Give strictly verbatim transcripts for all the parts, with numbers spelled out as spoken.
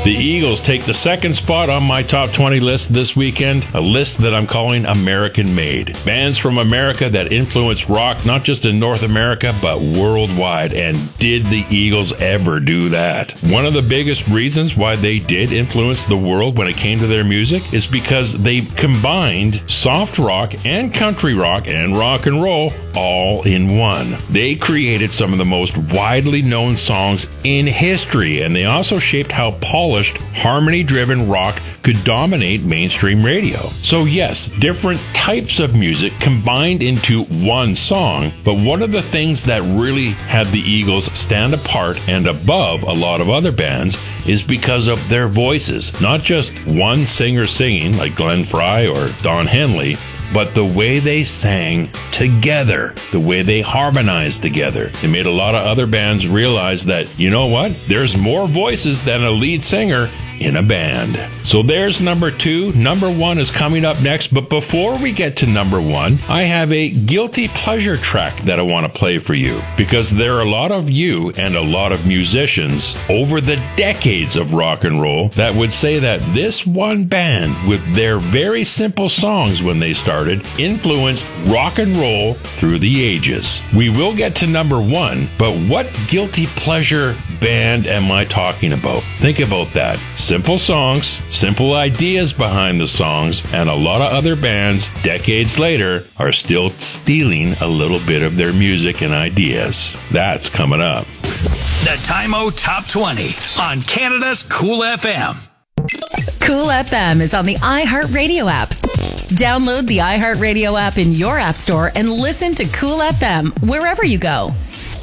The Eagles take the second spot on my top twenty list this weekend, a list that I'm calling American Made. Bands from America that influenced rock not just in North America, but worldwide. And did the Eagles ever do that? One of the biggest reasons why they did influence the world when it came to their music is because they combined soft rock and country rock and rock and roll all in one. They created some of the most widely known songs in history, and they also shaped how polished, harmony-driven rock could dominate mainstream radio. So yes, different types of music combined into one song, but one of the things that really had the Eagles stand apart and above a lot of other bands is because of their voices. Not just one singer singing like Glenn Frey or Don Henley, but the way they sang together, the way they harmonized together. It made a lot of other bands realize that, you know what? There's more voices than a lead singer in a band. So there's number two. Number one is coming up next. But before we get to number one, I have a guilty pleasure track that I want to play for you, because there are a lot of you and a lot of musicians over the decades of rock and roll that would say that this one band, with their very simple songs when they started, influenced rock and roll through the ages. We will get to number one, but what guilty pleasure band am I talking about? Think about that. Simple songs, simple ideas behind the songs, and a lot of other bands decades later are still stealing a little bit of their music and ideas. That's coming up. The Time-O Top twenty on Canada's Cool F M. Cool F M is on the iHeartRadio app. Download the iHeartRadio app in your app store and listen to Cool F M wherever you go.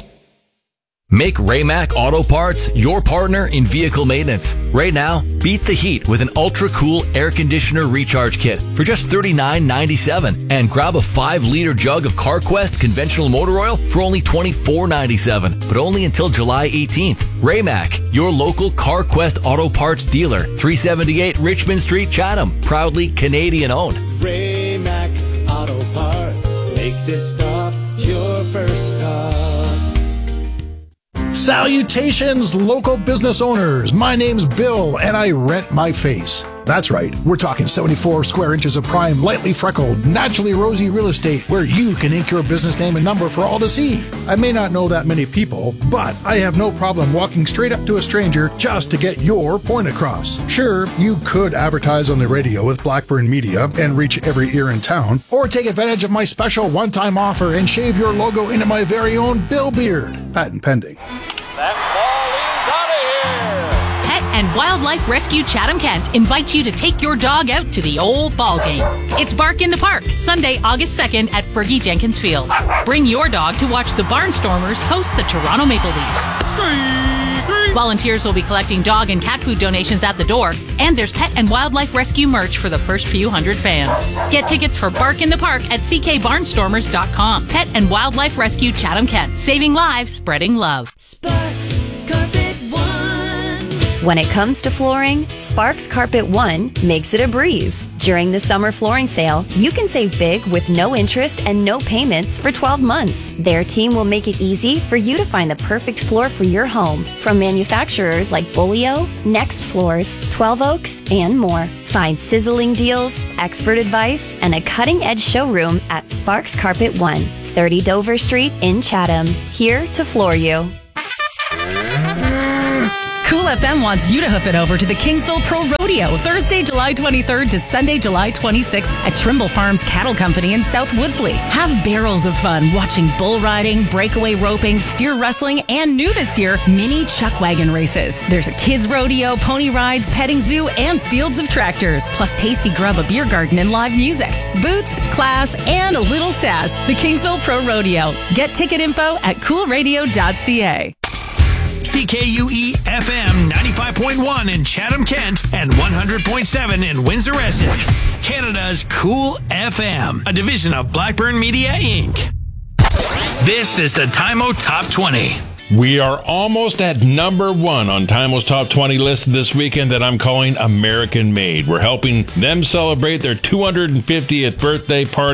Make Raymac Auto Parts your partner in vehicle maintenance. Right now, beat the heat with an ultra-cool air conditioner recharge kit for just thirty-nine ninety-seven, and grab a five liter jug of CarQuest conventional motor oil for only twenty-four ninety-seven, but only until July eighteenth. Raymac, your local CarQuest Auto Parts dealer, three seventy-eight Richmond Street, Chatham, proudly Canadian-owned. Raymac Auto Parts, make this stop your first stop. Salutations, local business owners. My name's Bill, and I rent my face. That's right, we're talking seventy-four square inches of prime, lightly freckled, naturally rosy real estate where you can ink your business name and number for all to see. I may not know that many people, but I have no problem walking straight up to a stranger just to get your point across. Sure, you could advertise on the radio with Blackburn Media and reach every ear in town, or take advantage of my special one-time offer and shave your logo into my very own Bill Beard. Patent pending. That ball is out of here! Pet and Wildlife Rescue Chatham-Kent invites you to take your dog out to the old ball game. It's Bark in the Park, Sunday, August second at Fergie Jenkins Field. Bring your dog to watch the Barnstormers host the Toronto Maple Leafs. Volunteers will be collecting dog and cat food donations at the door, and there's Pet and Wildlife Rescue merch for the first few hundred fans. Get tickets for Bark in the Park at c k barnstormers dot com. Pet and Wildlife Rescue Chatham-Kent. Saving lives, spreading love. Sparks Carpet One. When it comes to flooring, Sparks Carpet One makes it a breeze. During the summer flooring sale, you can save big with no interest and no payments for twelve months. Their team will make it easy for you to find the perfect floor for your home from manufacturers like Bolio, Next Floors, twelve Oaks, and more. Find sizzling deals, expert advice, and a cutting-edge showroom at Sparks Carpet One, thirty Dover Street in Chatham. Here to floor you. Cool F M wants you to hoof it over to the Kingsville Pro Rodeo, Thursday, July twenty-third to Sunday, July twenty-sixth at Trimble Farms Cattle Company in South Woodsley. Have barrels of fun watching bull riding, breakaway roping, steer wrestling, and new this year, mini chuck wagon races. There's a kids rodeo, pony rides, petting zoo, and fields of tractors, plus tasty grub, a beer garden, and live music. Boots, class, and a little sass. The Kingsville Pro Rodeo. Get ticket info at cool radio dot c a. C K U E F M ninety-five point one in Chatham-Kent and one hundred point seven in Windsor, Essex. Canada's Cool F M, a division of Blackburn Media, Incorporated. This is the Time-O Top twenty. We are almost at number one on Time-O's Top twenty list this weekend that I'm calling American Made. We're helping them celebrate their two hundred fiftieth birthday party.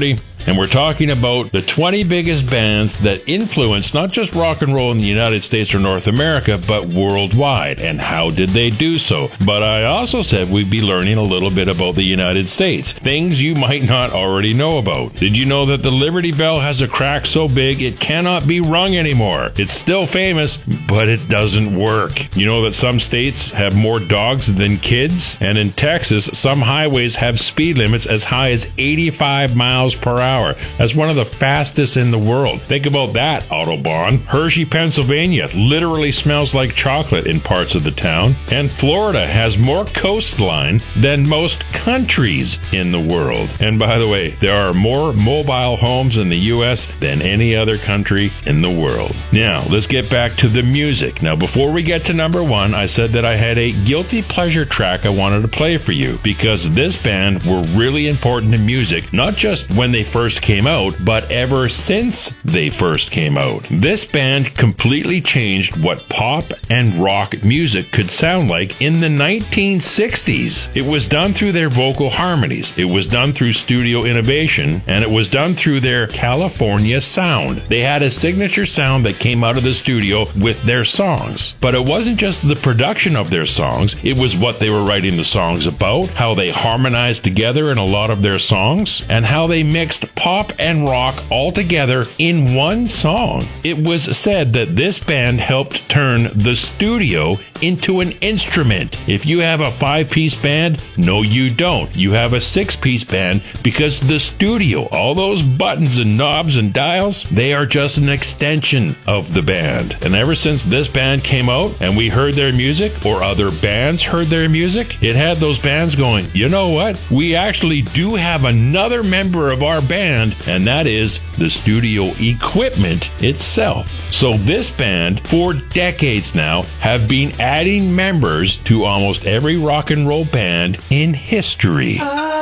And we're talking about the twenty biggest bands that influenced not just rock and roll in the United States or North America, but worldwide. And how did they do so? But I also said we'd be learning a little bit about the United States. Things you might not already know about. Did you know that the Liberty Bell has a crack so big it cannot be rung anymore? It's still famous, but it doesn't work. You know that some states have more dogs than kids? And in Texas, some highways have speed limits as high as eighty-five miles per hour. That's one of the fastest in the world. Think about that, Autobahn. Hershey, Pennsylvania literally smells like chocolate in parts of the town. And Florida has more coastline than most countries in the world. And by the way, there are more mobile homes in the U S than any other country in the world. Now, let's get back to the music. Now, before we get to number one, I said that I had a guilty pleasure track I wanted to play for you because this band were really important to music, not just when they first came out, but ever since they first came out. This band completely changed what pop and rock music could sound like in the nineteen sixties. It was done through their vocal harmonies, it was done through studio innovation, and it was done through their California sound. They had a signature sound that came out of the studio with their songs. But it wasn't just the production of their songs, it was what they were writing the songs about, how they harmonized together in a lot of their songs, and how they mixed pop and rock all together in one song. It was said that this band helped turn the studio into an instrument. If you have a five-piece band, no you don't. You have a six-piece band because the studio, all those buttons and knobs and dials, they are just an extension of the band. And ever since this band came out and we heard their music, or other bands heard their music, it had those bands going, you know what? We actually do have another member of our band, and that is the studio equipment itself. So this band, for decades now, have been adding members to almost every rock and roll band in history.